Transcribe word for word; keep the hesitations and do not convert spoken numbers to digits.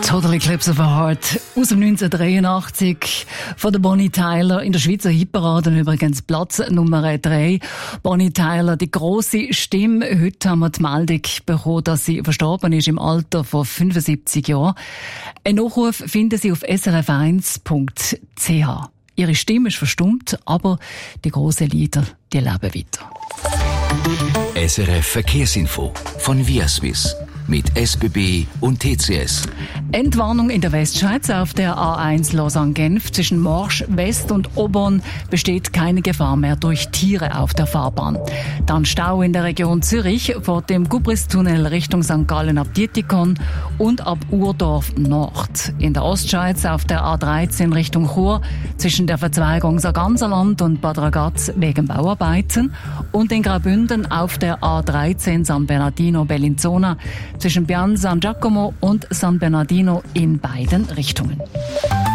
Total Eclipse of a Heart aus dem neunzehnhundertdreiundachtzig von der Bonnie Tyler in der Schweizer Hitparade, übrigens Platz Nummer drei. Bonnie Tyler, die grosse Stimme. Heute haben wir die Meldung bekommen, dass sie verstorben ist im Alter von fünfundsiebzig Jahren. Ein Nachruf finden Sie auf s r f eins punkt c h. Ihre Stimme ist verstummt, aber die grossen Lieder, die leben weiter. S R F Verkehrsinfo von Viaswiss mit S B B und T C S. Entwarnung in der Westschweiz auf der A eins Lausanne-Genf zwischen Morsch West und Aubonne besteht keine Gefahr mehr durch Tiere auf der Fahrbahn. Dann Stau in der Region Zürich vor dem Gubristunnel Richtung Sankt Gallen ab Dietikon und ab Urdorf Nord. In der Ostschweiz auf der A dreizehn Richtung Chur zwischen der Verzweigung Sarganserland und Bad Ragaz wegen Bauarbeiten und in Graubünden auf der A dreizehn San Bernardino-Bellinzona zwischen Pian San Giacomo und San Bernardino in beiden Richtungen.